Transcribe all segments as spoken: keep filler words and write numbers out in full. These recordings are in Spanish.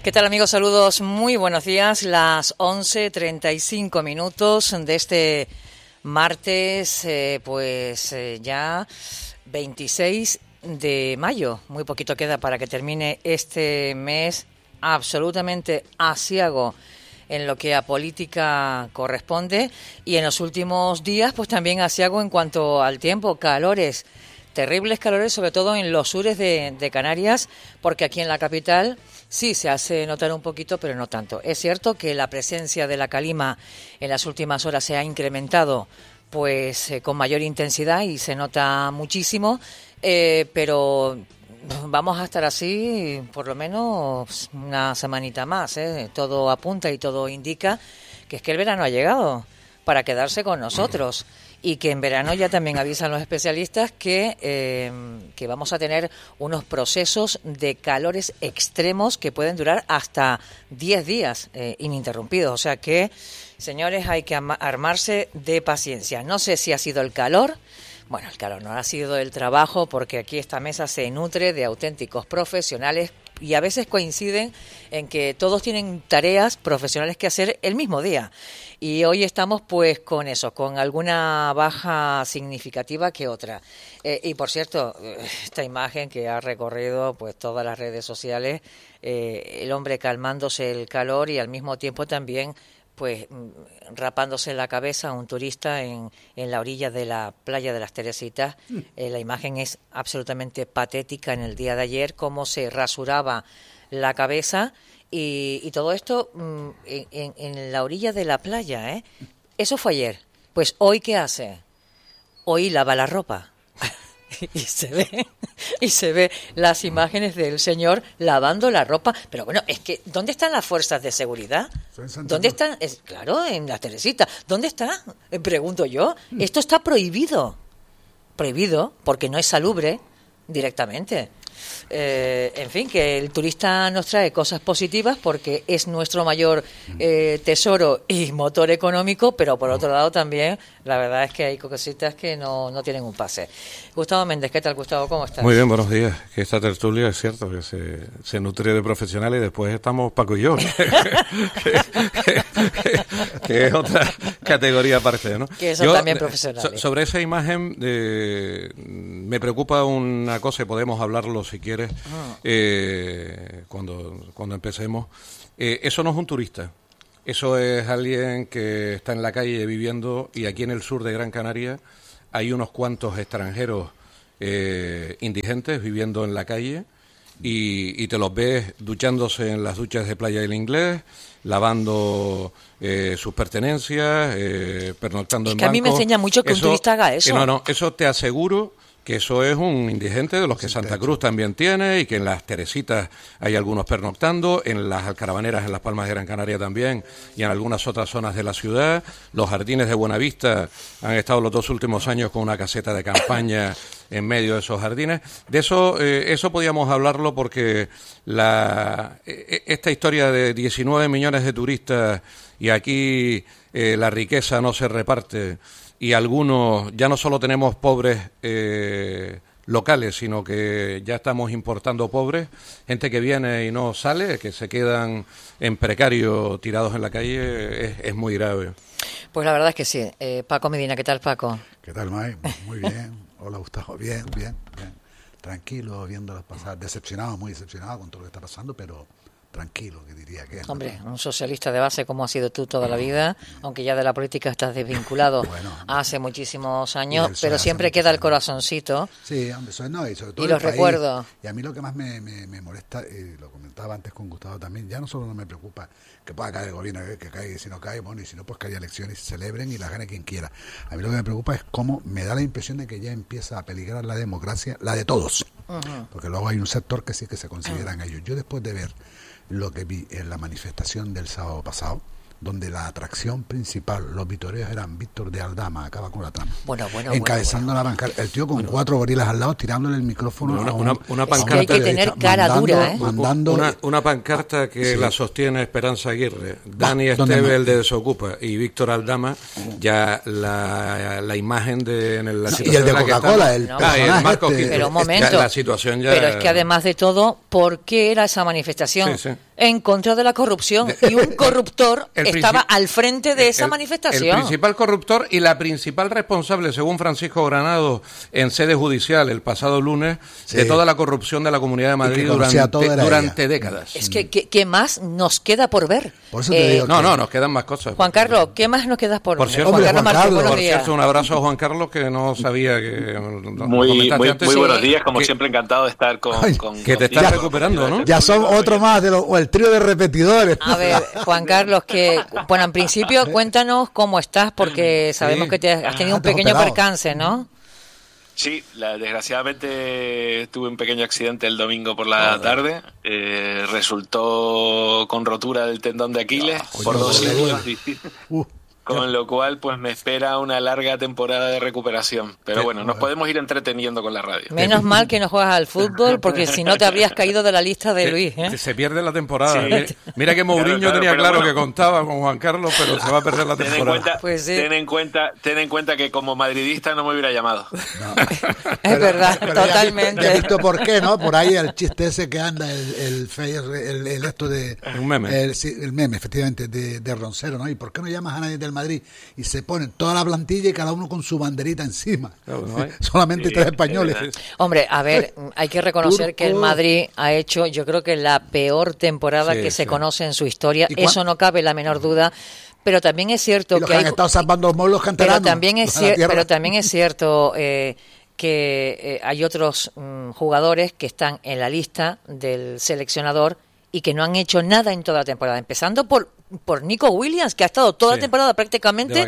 ¿Qué tal, amigos? Saludos, muy buenos días. Las once treinta y cinco minutos de este martes, eh, pues eh, ya veintiséis de mayo. Muy poquito queda para que termine este mes absolutamente aciago en lo que a política corresponde, y en los últimos días pues también aciago en cuanto al tiempo, calores, terribles calores, sobre todo en los sures de, de Canarias, porque aquí en la capital sí se hace notar un poquito, pero no tanto. Es cierto que la presencia de la calima en las últimas horas se ha incrementado pues eh, con mayor intensidad y se nota muchísimo, eh, pero vamos a estar así por lo menos una semanita más, ¿eh? Todo apunta y todo indica que es que el verano ha llegado para quedarse con nosotros, y que en verano ya también avisan los especialistas que, eh, que vamos a tener unos procesos de calores extremos que pueden durar hasta diez días eh, ininterrumpidos. O sea que, señores, hay que armarse de paciencia. No sé si ha sido el calor. Bueno, el calor no ha sido el trabajo, porque aquí esta mesa se nutre de auténticos profesionales y a veces coinciden en que todos tienen tareas profesionales que hacer el mismo día. Y hoy estamos pues con eso, con alguna baja significativa que otra. Eh, y por cierto, esta imagen que ha recorrido pues todas las redes sociales, eh, el hombre calmándose el calor y al mismo tiempo también pues rapándose la cabeza, un turista en, en la orilla de la playa de las Teresitas. Mm. Eh, la imagen es absolutamente patética en el día de ayer, cómo se rasuraba la cabeza y, y todo esto mm, en, en la orilla de la playa, ¿eh? Eso fue ayer. Pues hoy, ¿qué hace? Hoy lava la ropa. Y se ve, y se ve las imágenes del señor lavando la ropa. Pero bueno, es que ¿dónde están las fuerzas de seguridad? ¿Dónde están? Es, claro, en la Teresita. ¿Dónde está? Eh, pregunto yo. Esto está prohibido. Prohibido porque no es salubre directamente. Eh, en fin, que el turista nos trae cosas positivas porque es nuestro mayor eh, tesoro y motor económico, pero por otro lado también la verdad es que hay cositas que no, no tienen un pase. Gustavo Méndez, ¿qué tal, Gustavo? ¿Cómo estás? Muy bien, buenos días. Que esta tertulia es cierto que se, se nutre de profesionales, y después estamos Paco y yo, que, que, que, que es otra categoría aparte, ¿no? Que son yo, también profesionales. So, sobre esa imagen eh, me preocupa una cosa, y podemos hablarlo si quieres ah. eh, cuando, cuando empecemos. Eh, eso no es un turista. Eso es alguien que está en la calle viviendo, y aquí en el sur de Gran Canaria hay unos cuantos extranjeros eh, indigentes viviendo en la calle, y, y te los ves duchándose en las duchas de Playa del Inglés, lavando eh, sus pertenencias, eh, pernoctando es en que bancos. A mí me enseña mucho que eso, un turista haga eso. Eh, no, no, eso te aseguro que eso es un indigente de los que Santa Cruz también tiene, y que en las Teresitas hay algunos pernoctando, en las Alcaravaneras, en las Palmas de Gran Canaria también, y en algunas otras zonas de la ciudad. Los jardines de Buenavista han estado los dos últimos años con una caseta de campaña en medio de esos jardines. De eso, eh, eso podíamos hablarlo, porque la eh, esta historia de diecinueve millones de turistas y aquí eh, la riqueza no se reparte, y algunos, ya no solo tenemos pobres eh, locales, sino que ya estamos importando pobres, gente que viene y no sale, que se quedan en precario tirados en la calle, es, es muy grave. Pues la verdad es que sí. Eh, Paco Medina, ¿qué tal, Paco? ¿Qué tal, May? Muy bien. Hola, Gustavo. Bien, bien, bien. Tranquilo, viéndolas pasar. Decepcionado, muy decepcionado con todo lo que está pasando, pero tranquilo, que diría que... Hombre, un socialista de base como has sido tú toda la vida, aunque ya de la política estás desvinculado bueno, hace muchísimos años, pero siempre queda el corazoncito. Sí, hombre, eso, no, y sobre todo y los país, recuerdo. Y a mí lo que más me, me, me molesta, y lo comentaba antes con Gustavo también, ya no solo no me preocupa que pueda caer el gobierno, que caiga, y si no cae, bueno, y si no, pues que haya elecciones, se celebren y las gane quien quiera. A mí lo que me preocupa es cómo me da la impresión de que ya empieza a peligrar la democracia, la de todos, uh-huh. porque luego hay un sector que sí que se consideran uh-huh. ellos. Yo, después de ver lo que vi en la manifestación del sábado pasado, donde la atracción principal, los vitoreos eran Víctor de Aldama, acaba con la trama. Bueno, bueno, encabezando bueno, bueno. la pancarta. El tío con bueno. cuatro gorilas al lado, tirándole el micrófono una, a un, una, una pancarta. Es que hay que tener cara mandando, dura, ¿eh? Mandando, una, una pancarta que sí. la sostiene Esperanza Aguirre, Dani Va, Esteve, el de Desocupa, y Víctor Aldama, ya la, la imagen de en el, la no, situación y el de Coca-Cola, el no, el Marco este, pero un momento, ya, la situación ya... pero es que además de todo, ¿por qué era esa manifestación? Sí, sí. en contra de la corrupción y un corruptor estaba al frente de esa el, manifestación. El principal corruptor y la principal responsable, según Francisco Granado, en sede judicial el pasado lunes, sí, de toda la corrupción de la Comunidad de Madrid durante, durante décadas. Es que, ¿qué, ¿qué más nos queda por ver? Por eso te eh, digo no, que... no, nos quedan más cosas. Juan Carlos, ¿qué más nos queda por, por ver? Cierto, Juan Carlos, Juan Martín, Carlos. buenos por días. cierto, un abrazo a Juan Carlos, que no sabía que... Muy, muy, antes, muy buenos sí, días, como que, siempre encantado de estar con... Ay, con que te estás recuperando, ¿no? Ya son otro más de los, o el trío de repetidores. A ver, Juan Carlos, que bueno, en principio cuéntanos cómo estás, porque sabemos sí. que te has tenido un pequeño percance, ¿no? Sí, la, desgraciadamente tuve un pequeño accidente el domingo por la tarde, eh, resultó con rotura del tendón de Aquiles no, por dos sitios distintos. Uh. Con lo cual, pues me espera una larga temporada de recuperación. Pero bueno, nos podemos ir entreteniendo con la radio. Menos mal que no juegas al fútbol, porque si no te habrías caído de la lista de Luis, ¿eh? Se pierde la temporada. Sí. Mira que Mourinho claro, claro, tenía claro bueno, que contaba con Juan Carlos, pero se va a perder la temporada. Ten en cuenta, pues sí. ten en cuenta, ten en cuenta que como madridista no me hubiera llamado. No. Es pero, verdad, pero totalmente. Ya he visto por qué, ¿no? Por ahí el chiste ese que anda, el, el, el, el, el esto de... Un meme. El, el meme, efectivamente, de, de Roncero, ¿no? ¿Y por qué no llamas a nadie del Madrid? Y se ponen toda la plantilla y cada uno con su banderita encima. Claro, no solamente sí, tres españoles. Hombre, a ver, hay que reconocer Turco. que el Madrid ha hecho, yo creo que la peor temporada sí, que se sí. conoce en su historia. Eso no cabe la menor duda. Pero también es cierto que, que han hay... estado salvando los canteranos. Pero también es, cier... pero también es cierto eh, que eh, hay otros mm, jugadores que están en la lista del seleccionador y que no han hecho nada en toda la temporada, empezando por por Nico Williams, que ha estado toda sí, la temporada prácticamente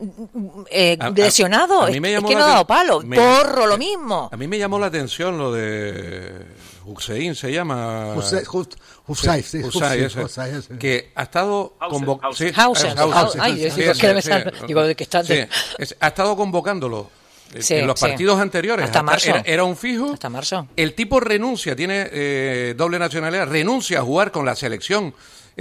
eh, a, lesionado. A, a es, es que no ha dado palo. Me, Porro, lo mismo. A mí me llamó la atención lo de Hussein, se llama... Hussein, Hussein, sí, Hussein, Hussein, ese, que ha estado convocando... Sí, Hausen. Ay, yo digo que me sale. Digo, de que está... Sí, es, ha estado convocándolo. Sí, en los partidos sí. anteriores hasta, hasta marzo era, era un fijo. Hasta marzo. El tipo renuncia, tiene eh, doble nacionalidad, renuncia a jugar con la selección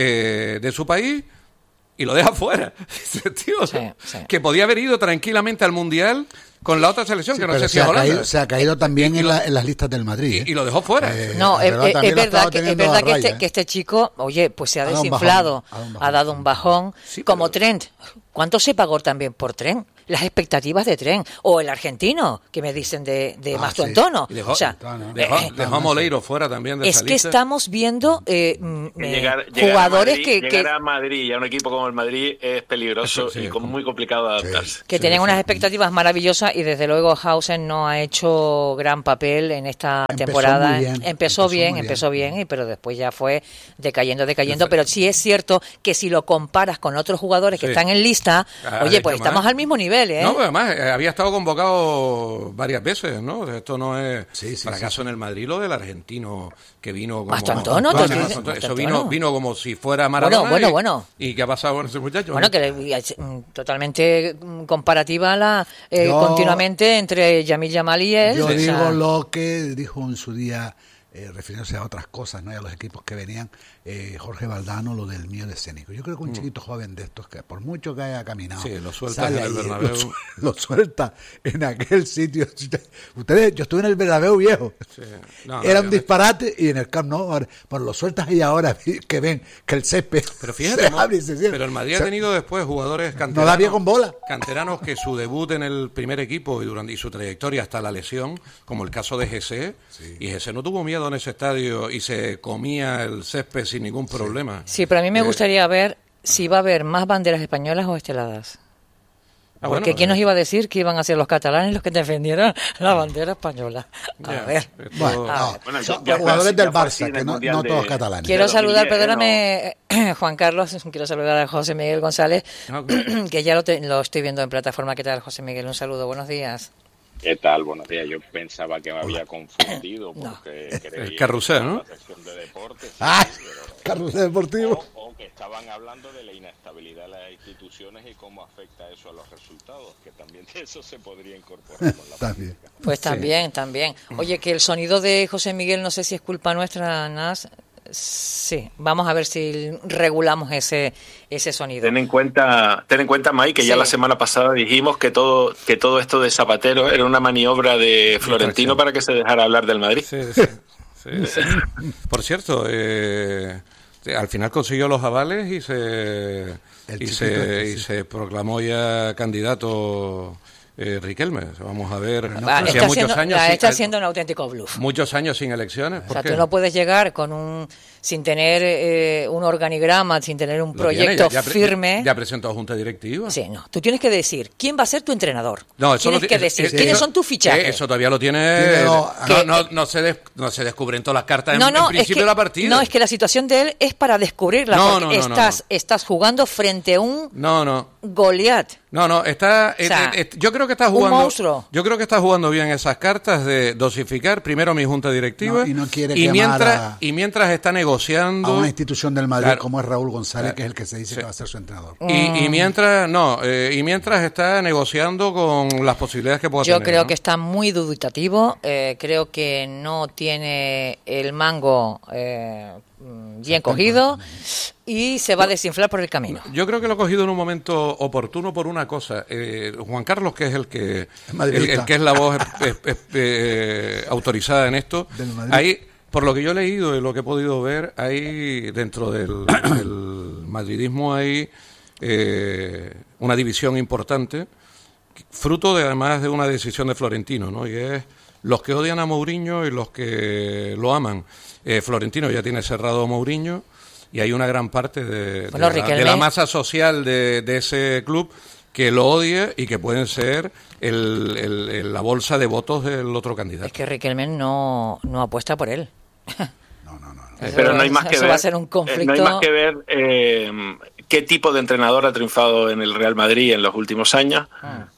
eh, de su país y lo deja fuera. Tío, sí, sí. Que podía haber ido tranquilamente al Mundial con la otra selección, sí, que no sé si se es ha Holanda. Caído, se ha caído también en, la, en las listas del Madrid. ¿eh? Y, y lo dejó fuera. Eh, no, es, es, es verdad, que, es verdad que, este, ¿eh? que este chico, oye, pues se ha, ha desinflado, ha dado un bajón, ha dado un bajón sí, como pero... Trent. ¿Cuánto se pagó también por Trent? Las expectativas de Trent. O el argentino, que me dicen de, de ah, Mastuantono. Sí. Dejó, o sea, dejó, eh, dejó a Moleiro fuera también de es esa que lista. estamos viendo eh, llegar, jugadores llegar a Madrid, que... Llegar que, a Madrid y a un equipo como el Madrid es peligroso sí, y con, muy complicado adaptarse. Sí, que sí, tenían sí. unas expectativas maravillosas y desde luego Hausen no ha hecho gran papel en esta empezó temporada. Bien, empezó, empezó bien, bien, empezó bien, bien, pero después ya fue decayendo, decayendo. Pero sí es cierto que si lo comparas con otros jugadores que sí. están en lista, ah, oye, pues estamos más. al mismo nivel, ¿eh? No, pero además eh, había estado convocado varias veces, ¿no? Esto no es sí, sí, fracaso sí. en el Madrid, lo del argentino que vino como... Mastantono, no, no, no, eso vino, vino como si fuera Maradona. Bueno, bueno, y, bueno. ¿Y qué ha pasado con ese muchacho? Bueno, que totalmente comparativa la eh, yo, continuamente entre Yamil Yamal y él. Yo o digo sea, lo que dijo en su día, eh, refiriéndose a otras cosas, ¿no? Y a los equipos que venían, eh, Jorge Valdano, lo del miedo escénico. Yo creo que un mm. chiquito joven de estos, que por mucho que haya caminado, sí, lo suelta en el Bernabéu. Lo, lo suelta en aquel sitio. Ustedes, yo estuve en el Bernabéu viejo. Sí. No, Era no, un disparate y en el Camp Nou, ahora, por lo sueltas y ahora que ven que el césped pero fíjate, se abre y se cierra. Pero el Madrid ha tenido después jugadores canteranos. No da bien con bola. Canteranos que su debut en el primer equipo y durante y su trayectoria hasta la lesión, como el caso de Jesse, sí. y Jesse no tuvo miedo en ese estadio y se comía el césped sin ningún problema. Sí, pero a mí me gustaría eh, ver si va a haber más banderas españolas o esteladas. Ah, Porque bueno, ¿quién nos iba a decir que iban a ser los catalanes los que defendieran la bandera española? A ya, ver. Esto... Bueno, no, bueno, son ya, jugadores ya, del Barça, que no, no todos catalanes. Quiero saludar, perdóname, no. Juan Carlos, quiero saludar a José Miguel González, okay. que ya lo, te, lo estoy viendo en plataforma. ¿Qué tal, José Miguel? Un saludo, buenos días. ¿Qué tal? Buenos días. Yo pensaba que me había confundido porque no. creía el carrusel, ¿no? La sección de deportes. ¡Ah! Carrusel deportivo. O, o que estaban hablando de la inestabilidad de las instituciones y cómo afecta eso a los resultados, que también eso se podría incorporar con la también. política. Pues también, sí. también. Oye, que el sonido de José Miguel, no sé si es culpa nuestra, Nas. Sí, vamos a ver si regulamos ese ese sonido. Ten en cuenta, ten en cuenta, Mike, que sí. ya la semana pasada dijimos que todo que todo esto de Zapatero era una maniobra de Florentino para que se dejara hablar del Madrid. Sí, sí, sí, sí. Por cierto, eh, al final consiguió los avales y se El y chiquito se, este, y sí. se proclamó ya candidato eh, Riquelme. Vamos a ver, No, Va, hacía está muchos siendo, años la sin- está haciendo un auténtico bluff. muchos años sin elecciones. O ¿Por sea, qué? tú no puedes llegar con un sin tener eh, un organigrama, sin tener un Lo tiene, proyecto ya- ya pre- firme. Ya presentó junta directiva. Sí, no. Tú tienes que decir quién va a ser tu entrenador. No, eso tienes lo, que es- decir es- quiénes eso- son tus fichajes. eh, Eso todavía lo tiene. Tiene lo- no, que- no, no, se des- no se descubren todas las cartas en, No, en no, es principio que, de la partida. no, es que la situación de él es para descubrirla. No, porque no, no, no, estás, no. estás jugando frente a un No, no. Goliat. No, no, está. O sea, eh, eh, yo creo que está un jugando. monstruo. Yo creo que está jugando bien esas cartas de dosificar primero mi junta directiva. No, y no quiere y quemar mientras a- y mientras está negociando. A una institución del Madrid Claro. como es Raúl González, Claro. que es el que se dice Sí. que va a ser su entrenador. Y, y mientras no eh, y mientras está negociando con las posibilidades que pueda Yo tener. creo ¿no? que está muy dubitativo. eh, creo que no tiene el mango eh, mm, bien cogido y se va a desinflar por el camino. Yo creo que lo ha cogido en un momento oportuno por una cosa. Eh, Juan Carlos, que es el que el, madridista. el que es la voz eh, eh, eh, autorizada en esto, Del Madrid. hay, por lo que yo he leído y lo que he podido ver, hay dentro del, del madridismo hay eh, una división importante, fruto de además de una decisión de Florentino, ¿no? Y es los que odian a Mourinho y los que lo aman. Eh, Florentino ya tiene cerrado a Mourinho. Y hay una gran parte de, Bueno, de, la, Riquelme- de la masa social de, de ese club que lo odia y que pueden ser el, el- el- la bolsa de votos del otro candidato. Es que Riquelme no, no apuesta por él. No, no, no. no. Eso- Pero no hay más que eso ver. va a ser un eh, conflicto. No hay más que ver eh, qué tipo de entrenador ha triunfado en el Real Madrid en los últimos años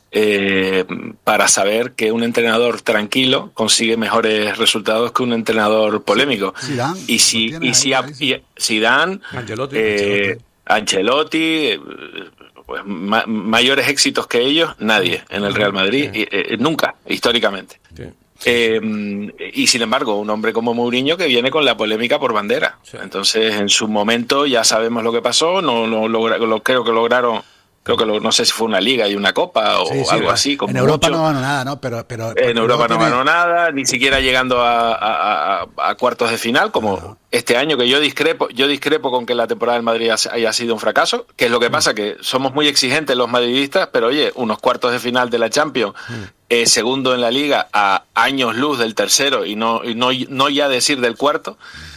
eh, para saber que un entrenador tranquilo consigue mejores resultados que un entrenador polémico. Zidane, y si lo tienes y si ahí a- clarísimo. y Zidane, Ancelotti. eh, Ancelotti, eh, pues ma- mayores éxitos que ellos, nadie en el Real Madrid, y, eh, nunca, históricamente. Sí. Eh, y sin embargo, un hombre como Mourinho que viene con la polémica por bandera. Sí. Entonces, en su momento ya sabemos lo que pasó, no, no logra- lo, creo que lograron, creo que lo- no sé si fue una liga y una copa o Sí, sí, algo pero así. como en Europa mucho. no ganó nada, ¿no? Pero, pero, En pero Europa no tiene- ganó nada, ni siquiera llegando a, a- a- a cuartos de final, como No. este año, que yo discrepo, yo discrepo con que la temporada del Madrid haya sido un fracaso, que es lo que pasa, que somos muy exigentes los madridistas, pero oye, unos cuartos de final de la Champions, eh, segundo en la Liga, a años luz del tercero, y no, y no, no ya decir del cuarto,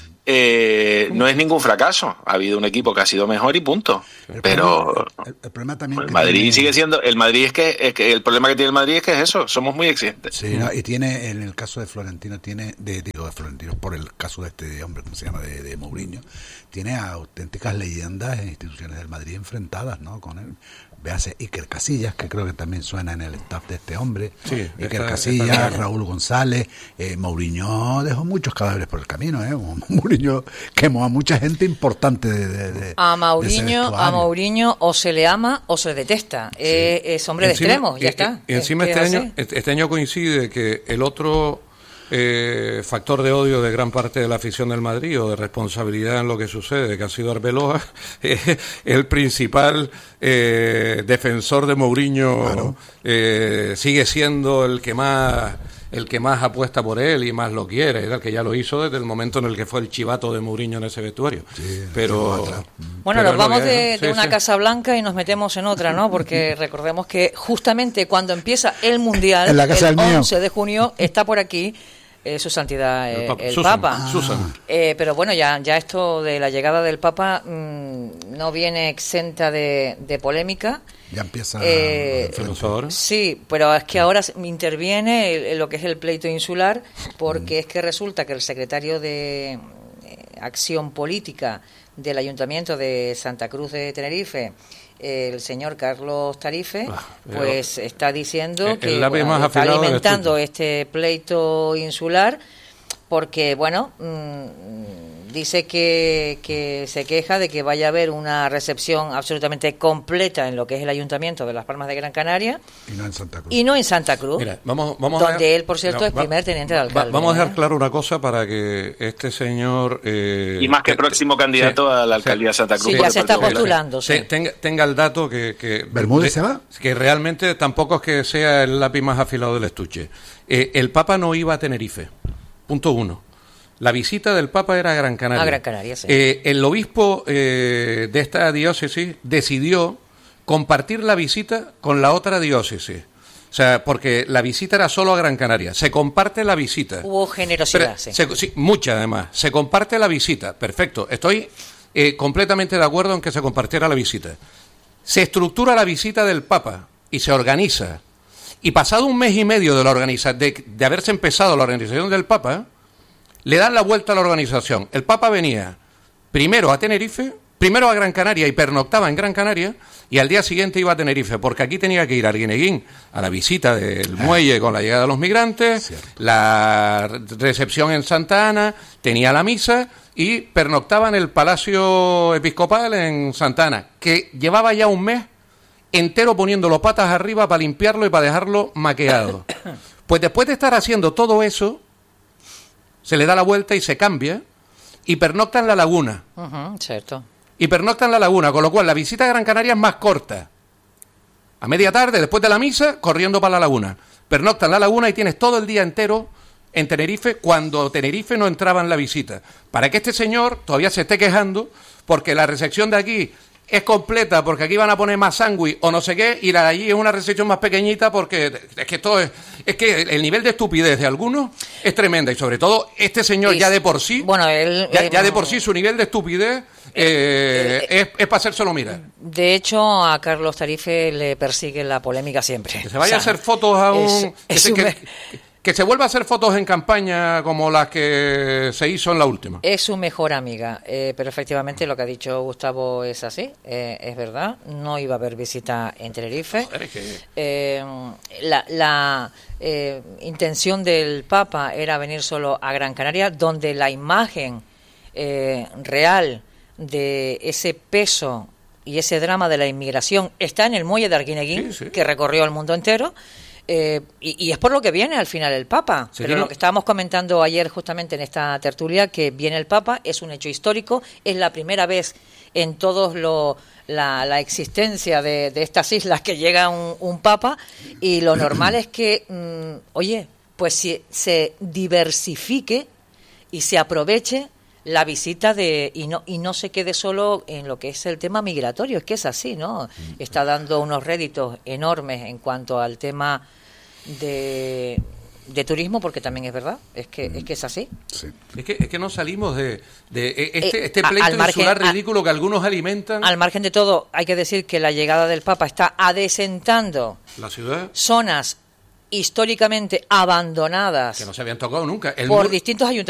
eh, no es ningún fracaso. Ha habido un equipo que ha sido mejor y punto. El Pero problema- el, el problema también el que Madrid tiene- sigue siendo, el Madrid es que, es que el problema que tiene el Madrid es que es eso, somos muy exigentes. Sí, no, y tiene, en el caso de Florentino, tiene, de, digo de Florentino, por el caso de este hombre, ¿cómo se llama?, de, de Mourinho, tiene a auténticas leyendas en instituciones del Madrid enfrentadas, ¿no?, con él. Véase Iker Casillas, que creo que también suena en el staff de este hombre. Sí, Iker está- Casillas, está bien. Raúl González, eh, Mourinho dejó muchos cadáveres por el camino, ¿eh? Mourinho quemó a mucha gente importante de, de- de- A de ese Mourinho, a vestuario. Mourinho o se le ama o se le detesta. Eh, es hombre de Encima- extremos, ya eh, está. eh, encima Es que este es año, así. este este año coincide que el otro eh, factor de odio de gran parte de la afición del Madrid o de responsabilidad en lo que sucede, que ha sido Arbeloa, eh, el principal eh, defensor de Mourinho, Claro. eh, sigue siendo el que más el que más apuesta por él y más lo quiere, era el que ya lo hizo desde el momento en el que fue el chivato de Mourinho en ese vestuario. pero Bueno, pero nos es lo vamos que hay, de, ¿no? de Sí, una sí. Casa Blanca y nos metemos en otra, ¿no? Porque recordemos que justamente cuando empieza el Mundial, En la casa el del mío. once de junio, está por aquí eh, su santidad eh, El el Papa. Papa. Susan, Susan. Eh, pero bueno, ya, ya esto de la llegada del Papa mm, no viene exenta de, de polémica. Ya empieza Eh, el ¿Qué pasó ahora? Sí, pero es que ahora se- interviene el- lo que es el pleito insular, porque es que resulta que el secretario de eh, Acción Política del Ayuntamiento de Santa Cruz de Tenerife, el señor Carlos Tarife, Ah, pero- pues está diciendo El- el que lápiz bueno, más está afilado del alimentando estuche. este pleito insular porque, bueno, mm, dice que, que se queja de que vaya a haber una recepción absolutamente completa en lo que es el Ayuntamiento de Las Palmas de Gran Canaria Y no en Santa Cruz. y no en Santa Cruz, Mira, vamos, vamos donde a, él, por cierto, no, es va- primer teniente de va- alcalde. Vamos a dejar ¿eh? claro una cosa para que este señor... eh, Y más que te- próximo te- candidato sí, a la sí. alcaldía de Santa Cruz. Sí, por ya el se está Partido Popular. postulando. sí. Te- tenga, tenga el dato que... que ¿Bermúdez de- se va? Que realmente tampoco es que sea el lápiz más afilado del estuche. Eh, el Papa no iba a Tenerife. Punto uno. La visita del Papa era a Gran Canaria. A Gran Canaria, sí. Eh, el obispo eh, de esta diócesis decidió compartir la visita con la otra diócesis. O sea, porque la visita era solo a Gran Canaria. Se comparte la visita. Hubo generosidad, Pero, sí. Se, sí. Mucha, además. Se comparte la visita. Perfecto. Estoy eh, completamente de acuerdo en que se compartiera la visita. Se estructura la visita del Papa y se organiza. Y pasado un mes y medio de, la organiza de, de haberse empezado la organización del Papa, le dan la vuelta a la organización. El Papa venía primero a Tenerife, primero a Gran Canaria y pernoctaba en Gran Canaria, y al día siguiente iba a Tenerife, porque aquí tenía que ir a Arguineguín a la visita del muelle con la llegada de los migrantes, Cierto. la recepción en Santa Ana, tenía la misa y pernoctaba en el Palacio Episcopal en Santa Ana, que llevaba ya un mes entero poniéndolo patas arriba para limpiarlo y para dejarlo maqueado. Pues después de estar haciendo todo eso, se le da la vuelta y se cambia, y pernocta en la laguna. Uh-huh, cierto. Y pernocta en la laguna, con lo cual la visita a Gran Canaria es más corta. A media tarde, después de la misa, corriendo para la laguna. Pernocta en la laguna y tienes todo el día entero en Tenerife, cuando Tenerife no entraba en la visita. Para que este señor todavía se esté quejando, porque la recepción de aquí es completa, porque aquí van a poner más sándwich o no sé qué, y la de allí es una recepción más pequeñita, porque es que todo es, es que el nivel de estupidez de algunos es tremenda, y sobre todo este señor Y, ya de por sí, bueno, él, ya, eh, ya de por sí su nivel de estupidez eh, es, es para hacérselo mirar. De hecho, a Carlos Tarife le persigue la polémica siempre. Que se vaya O sea, a hacer fotos a un... es- que, es se, un- que, que se vuelva a hacer fotos en campaña como las que se hizo en la última. Es su mejor amiga, eh, pero efectivamente lo que ha dicho Gustavo es así, eh, es verdad, no iba a haber visita en Tenerife. Joder, es que- Eh, la la eh, intención del Papa era venir solo a Gran Canaria, donde la imagen eh, real de ese peso y ese drama de la inmigración está en el muelle de Arguineguín, Sí, sí. que recorrió el mundo entero. Eh, y, y es por lo que viene al final el Papa. Sí, Pero no- lo que estábamos comentando ayer justamente en esta tertulia, que viene el Papa, es un hecho histórico, es la primera vez en todos lo, la, la existencia de, de estas islas que llega un, un Papa, y lo normal es que, mm, oye, pues si, se diversifique y se aproveche la visita de y no y no se quede solo en lo que es el tema migratorio, es que es así, ¿no? Está dando unos réditos enormes en cuanto al tema de, de turismo, porque también es verdad, es que es que es así. Sí. Es que, es que no salimos de, de este, Eh, este a- pleito al margen- insular a- ridículo que algunos alimentan. Al margen de todo, hay que decir que la llegada del Papa está adesentando La ciudad, zonas históricamente abandonadas que no se habían tocado nunca. El por muro- distintos ayuntamientos.